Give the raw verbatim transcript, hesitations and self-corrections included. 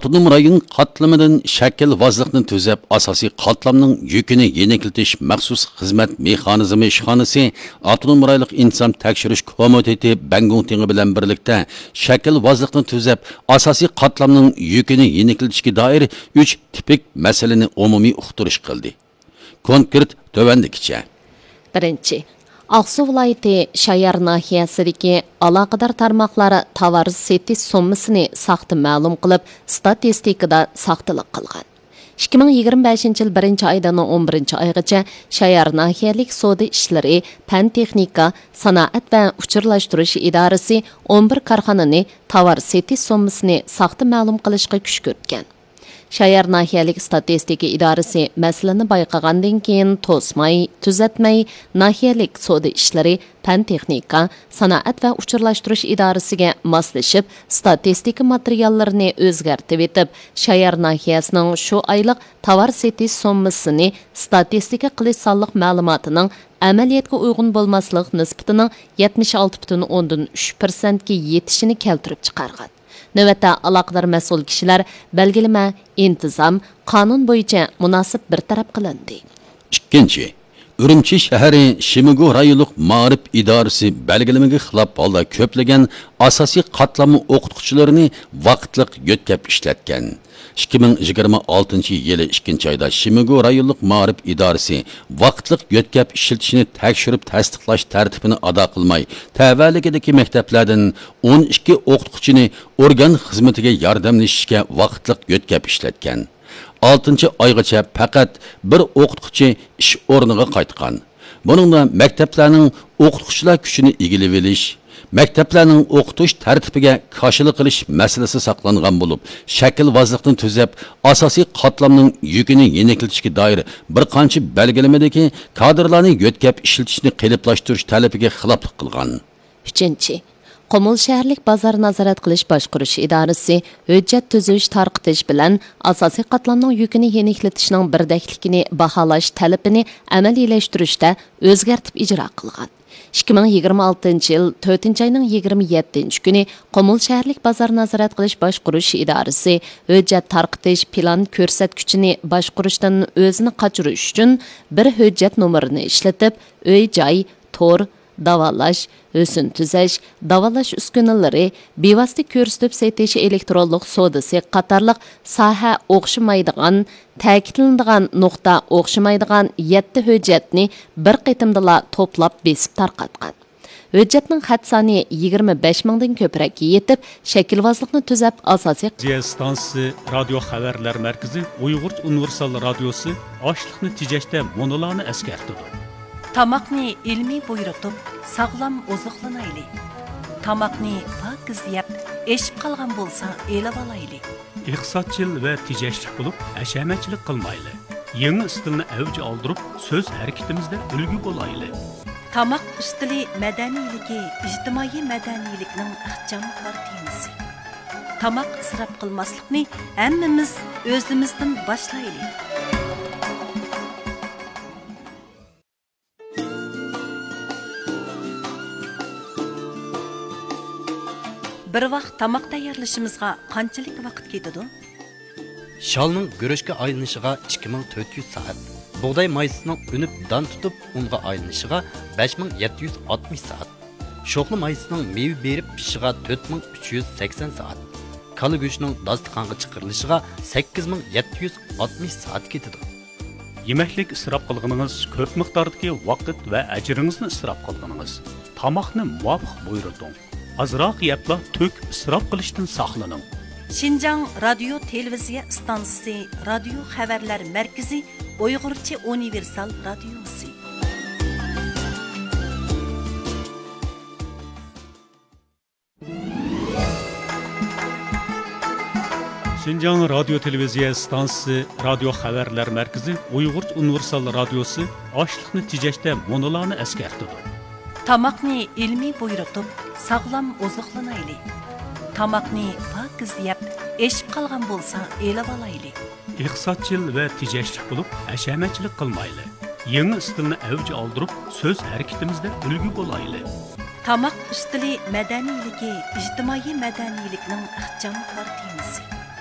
Avtonom rayon qatlamidan shaklvozlikni tuzab, asosiy qatlamning yukini yengiltish maxsus xizmat mexanizmi ishxonasi Avtonom rayonlik inson tekshirish komiteti Bangung tingi bilan birlikda shaklvozlikni tuzab, asosiy qatlamning yukini yengiltishga doir uch tipik masalani umumiy uqtirish qildi. Konkret tovandikicha. Birinchi, Aqsu viloyati Shayar nahiyasidagi aloqador tarmoqlari tovar setish summasini saxta ma'lum qilib, statistikada saxtalik qilgan. ikki ming yigirma beshinchi yil birinchi oydan o'n birinchi oygacha Shayar nahiyalik savdo ishlari, fan texnika, sanoat va uchirlashtirish idorasi o'n bir korxonani tovar setish summasini saxta ma'lum qilishga kuch ko'rgan. Shayar nahiyalik statistika idorasi masalani bayqagandan keyin to'smay, tuzatmay, nahiyalik savdo ishlari, fan texnika, sanoat va uchirlashtirish idorasiga moslashib, statistika materiallarini o'zgartib etib, Shayar nahiyasining shu oylik tovar setish summasini statistika qilish sonliq ma'lumotining amaliyotga uyg'un bo'lmaslik nisbatining yetmish olti butun o'ndan uch persent ga yetishini keltirib chiqargan. Növətdə aloqador mas'ul kishilar belgilama, intizom, qonun bo'yicha munosib bir taraf qilindi. Ikkinchi, Urumchi shahri Shimigu rayonlik ma'rif idorasi belgilamaga xilof holda ko'plagan asosiy qatlamni o'qituvchilarini vaqtliq yo'tkab ishlatgan. ikki ming yigirma oltinchi yili ikkinchi oyda Shimigu rayonlik ma'rif idorasi vaqtliq yo'tkab ishlatishni tekshirib tasdiqlash tartibini ado qilmay, tavalligidagi maktablardan o'n ikki o'qituvchini organ xizmatiga yordamlashishga vaqtliq yo'tkab ishlatgan. oltinchi oygacha faqat bir o'qituvchi ish o'rniga qaytgan. Buningda maktablarning o'qituvchilar kuchini egilib olish, maktablarning o'qitish tartibiga qarshilik qilish masalasi saqlangan bo'lib, shaklvozlikni tuzab, asosiy qatlamning yukini yengiltishga doir bir qancha belgilamadagi kadrlarni yo'tkab ishlatishni qiliblashtirish talabiga xiloflik qilgan. Uchinchi, Qumul shaharlik bozor nazorat qilish boshqarish idorasi hujjat tuzish tarqitish bilan asosiy qatlamning yukini yengiltishning birdakligini baholash talabini amaliyalashtirishda o'zgartib ijro qilgan. ikki ming yigirma oltinchi yil to'rtinchi oyning yigirma yettinchi kuni Qumul shaharlik bozor nazorat qilish boshqarish idorasi hujjat tarqitish plan ko'rsatkichini boshqarishdan o'zini qochirish uchun bir hujjat nomerini ishlatib, uy-joy, tor, davolash, o'sin tuzash, davolash uskunalari, bevosita ko'rsatib setish elektronlik savdosi qatorliq soha o'xshamaydigan, ta'kidlanadigan nuqta o'xshamaydigan yetti hujjatni bir qitimdala to'plab besib tarqatgan. Hujjatning xat soni yigirma besh mingdan ko'proq yetib, shaklvozlikni tuzab, asosiy stansiyasi radio xabarlar markazi Uyg'ur universal radiosi ochliqni tejashda monolarni eskartdi. Tamakni ilmiy buyurtib, sog'lom oziqlanayli. Tamakni pokiz yeb, eshib qolgan bo'lsa, elib olayli. Iqtisodchil va tejashlik bo'lib, ashamachilik qilmayli. Yangi istilni avj oldirib, so'z harakatimizda ulgu bo'layli. Tamak ustili madaniyligi, ijtimoiy madaniylikning ixcham kartinasi. Tamak isrof qilmaslikni hammamiz o'zimizdan boshlaylik. Bir vaqt tamak tayyorlashimizga qanchalik vaqt ketadi? Shalning go'rishga aylanishiga ikki ming to'rt yuz soat, bug'doy maysining unib don tutib unga aylanishiga besh ming yetti yuz oltmish soat, sho'xli maysining meva berib pishishiga to'rt ming uch yuz sakson soat, kala go'shtining dasturxonga chiqarilishiga sakkiz ming yetti yuz oltmish soat ketadi. Yemeklik isrof qilganingiz ko'p miqdordagi vaqt va ajringizni isrof qilganingiz. Tamoqni muvofiq buyurting. Azroq yepla tök isrof qilishdan saqlaning. Şinjan radio televiziya stansiyasi, radio xabarlar markazi, Uyg'urcha universal radiosi. Şinjan radio televiziya stansiyasi, radio xabarlar markazi, Uyg'ur universal radiosi ochliqni tejashda monolarni eskartdi. Tamakni ilmiy buyurtib, sog'lom oziqlanayli. Tamakni pokiz yeb, eshib qolgan bo'lsa, elib olayli. Iqtisodchil va tejashlik bo'lib, ashamachilik qilmayli. Yangi istilni avj oldirib, so'z harakatimizda ulgu bo'layli. Tamak ustili madaniyligi, ijtimoiy madaniylikning ixcham kartinasi.